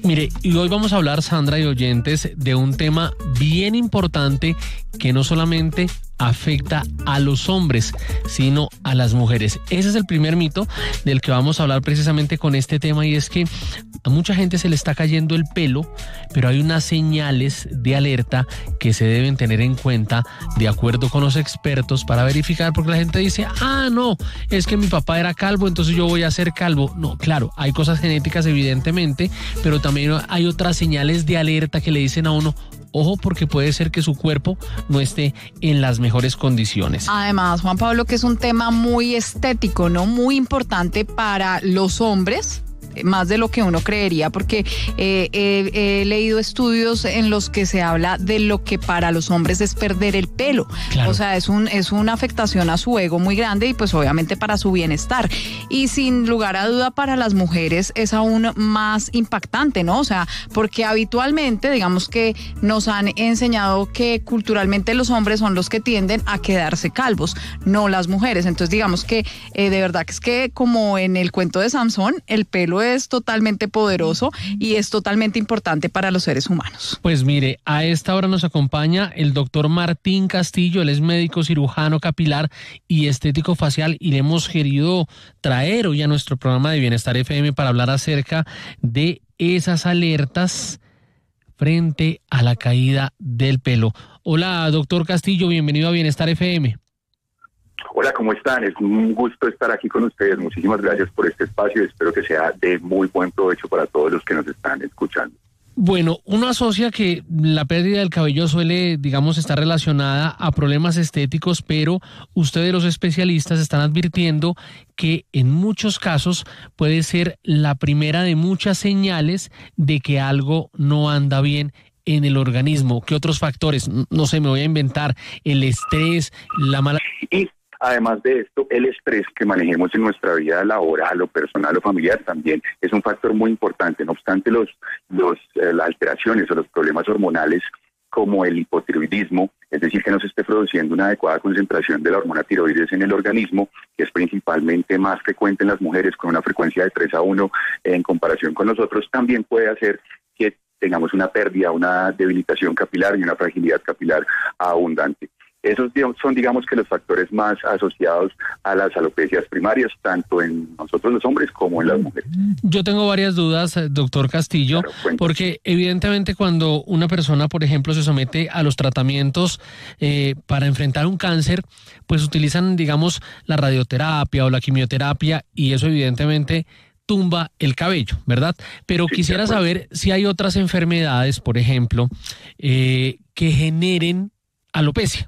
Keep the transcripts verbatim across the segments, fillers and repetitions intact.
Mire, y hoy vamos a hablar, Sandra y oyentes, de un tema bien importante que no solamente afecta a los hombres, sino a las mujeres. Ese es el primer mito del que vamos a hablar precisamente con este tema, y es que a mucha gente se le está cayendo el pelo, pero hay unas señales de alerta que se deben tener en cuenta de acuerdo con los expertos para verificar, porque la gente dice, ah, no, es que mi papá era calvo, entonces yo voy a ser calvo. No, claro, hay cosas genéticas evidentemente, pero también hay otras señales de alerta que le dicen a uno, ojo, porque puede ser que su cuerpo no esté en las mejores condiciones. Además, Juan Pablo, que es un tema muy estético, ¿no? Muy importante para los hombres, más de lo que uno creería, porque eh, eh, he leído estudios en los que se habla de lo que para los hombres es perder el pelo. Claro. O sea, es un es una afectación a su ego muy grande y pues obviamente para su bienestar. Y sin lugar a duda para las mujeres es aún más impactante, ¿no? O sea, porque habitualmente, digamos que nos han enseñado que culturalmente los hombres son los que tienden a quedarse calvos, no las mujeres. Entonces, digamos que eh, de verdad que es que como en el cuento de Sansón, el pelo es totalmente poderoso y es totalmente importante para los seres humanos. Pues mire, a esta hora nos acompaña el doctor Martín Castillo. Él es médico cirujano capilar y estético facial, y le hemos querido traer hoy a nuestro programa de Bienestar F M para hablar acerca de esas alertas frente a la caída del pelo. Hola, doctor Castillo, bienvenido a Bienestar F M. Hola, ¿cómo están? Es un gusto estar aquí con ustedes. Muchísimas gracias por este espacio y espero que sea de muy buen provecho para todos los que nos están escuchando. Bueno, uno asocia que la pérdida del cabello suele, digamos, estar relacionada a problemas estéticos, pero ustedes, los especialistas, están advirtiendo que en muchos casos puede ser la primera de muchas señales de que algo no anda bien en el organismo. ¿Qué otros factores? No sé, me voy a inventar, el estrés, la mala... Y además de esto, el estrés que manejemos en nuestra vida laboral o personal o familiar también es un factor muy importante. No obstante, los, los, eh, las alteraciones o los problemas hormonales como el hipotiroidismo, es decir, que no se esté produciendo una adecuada concentración de la hormona tiroides en el organismo, que es principalmente más frecuente en las mujeres con una frecuencia de tres a uno en comparación con nosotros, también puede hacer que tengamos una pérdida, una debilitación capilar y una fragilidad capilar abundante. Esos son, digamos, que los factores más asociados a las alopecias primarias, tanto en nosotros los hombres como en las mujeres. Yo tengo varias dudas, doctor Castillo, claro, porque evidentemente cuando una persona, por ejemplo, se somete a los tratamientos eh, para enfrentar un cáncer, pues utilizan, digamos, la radioterapia o la quimioterapia, y eso evidentemente tumba el cabello, ¿verdad? Pero sí, quisiera saber si hay otras enfermedades, por ejemplo, eh, que generen alopecia.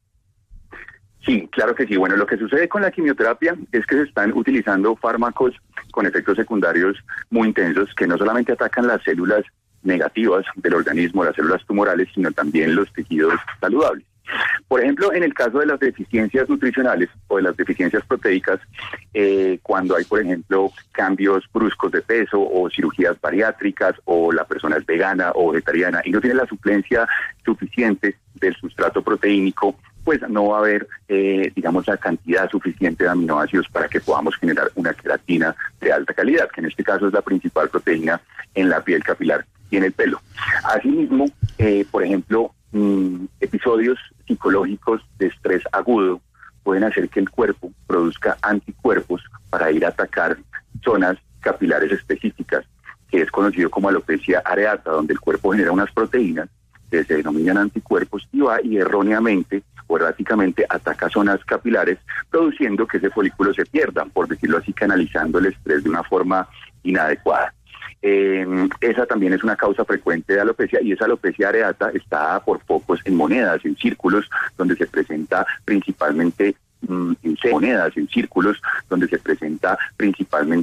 Sí, claro que sí. Bueno, lo que sucede con la quimioterapia es que se están utilizando fármacos con efectos secundarios muy intensos que no solamente atacan las células negativas del organismo, las células tumorales, sino también los tejidos saludables. Por ejemplo, en el caso de las deficiencias nutricionales o de las deficiencias proteicas, eh, cuando hay, por ejemplo, cambios bruscos de peso o cirugías bariátricas, o la persona es vegana o vegetariana y no tiene la suplencia suficiente del sustrato proteínico, pues no va a haber, eh, digamos, la cantidad suficiente de aminoácidos para que podamos generar una queratina de alta calidad, que en este caso es la principal proteína en la piel capilar y en el pelo. Asimismo, eh, por ejemplo, mmm, episodios psicológicos de estrés agudo pueden hacer que el cuerpo produzca anticuerpos para ir a atacar zonas capilares específicas, que es conocido como alopecia areata, donde el cuerpo genera unas proteínas que se denominan anticuerpos y va y erróneamente o erráticamente ataca zonas capilares, produciendo que ese folículo se pierda, por decirlo así, canalizando el estrés de una forma inadecuada. Eh, esa también es una causa frecuente de alopecia, y esa alopecia areata está por focos en monedas, en círculos, donde se presenta principalmente mmm, en monedas, en círculos, donde se presenta principalmente